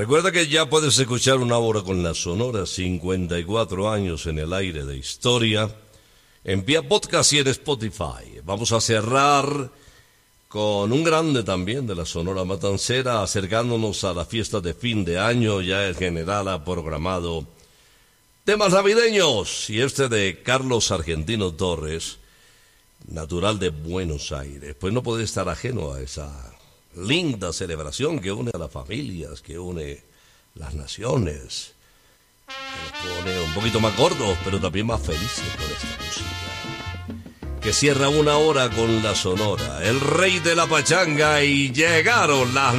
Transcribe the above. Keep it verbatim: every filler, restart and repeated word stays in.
Recuerda que ya puedes escuchar una hora con la Sonora, cincuenta y cuatro años en el aire de historia, en vía podcast y en Spotify. Vamos a cerrar con un grande también de la Sonora Matancera, acercándonos a la fiesta de fin de año. Ya el general ha programado temas navideños, y este de Carlos Argentino Torres, natural de Buenos Aires, pues no puede estar ajeno a esa linda celebración que une a las familias, que une las naciones, que nos pone un poquito más gordos, pero también más felices con esta música, que cierra una hora con la Sonora, el rey de la pachanga, y llegaron las